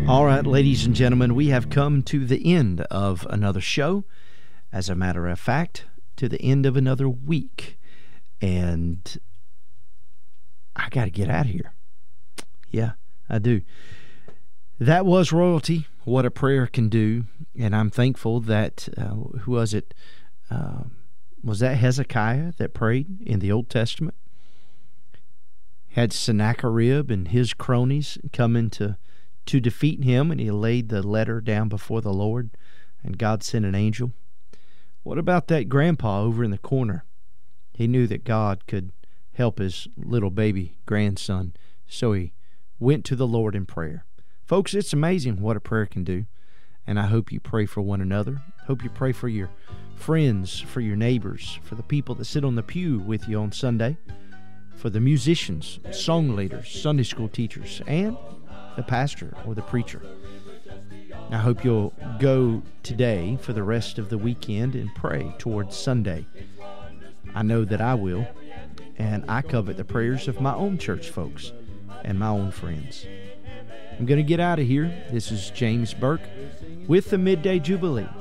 All right, ladies and gentlemen, we have come to the end of another show. As a matter of fact, to the end of another week. And I got to get out of here. Yeah, I do. That was Royalty, What a Prayer Can Do. And I'm thankful that, who was it? Was that Hezekiah that prayed in the Old Testament? Had Sennacherib and his cronies coming to defeat him, and he laid the letter down before the Lord, and God sent an angel. What about that grandpa over in the corner? He knew that God could help his little baby grandson, so he went to the Lord in prayer. Folks, it's amazing what a prayer can do, and I hope you pray for one another. Hope you pray for your friends, for your neighbors, for the people that sit on the pew with you on Sunday, for the musicians, song leaders, Sunday school teachers, and the pastor or the preacher. I hope you'll go today for the rest of the weekend and pray towards Sunday. I know that I will, and I covet the prayers of my own church folks and my own friends. I'm going to get out of here. This is James Burke with the Midday Jubilee.